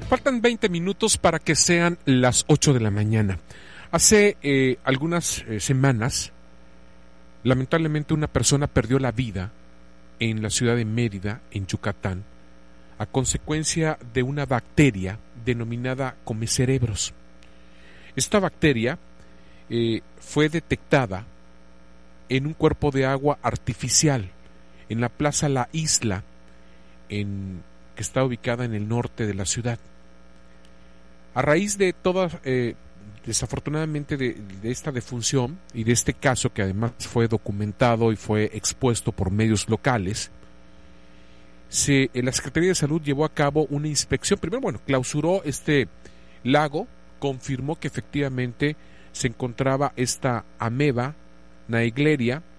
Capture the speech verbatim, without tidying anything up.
Faltan veinte minutos para que sean las ocho de la mañana. Hace eh, algunas eh, semanas, lamentablemente una persona perdió la vida en la ciudad de Mérida, en Yucatán, a consecuencia de una bacteria denominada comecerebros. Esta bacteria eh, fue detectada en un cuerpo de agua artificial en la Plaza La Isla, en, que está ubicada en el norte de la ciudad. A raíz de toda, eh, desafortunadamente, de, de esta defunción y de este caso, que además fue documentado y fue expuesto por medios locales, se, la Secretaría de Salud llevó a cabo una inspección. Primero, bueno, clausuró este lago, confirmó que efectivamente se encontraba esta ameba Naegleria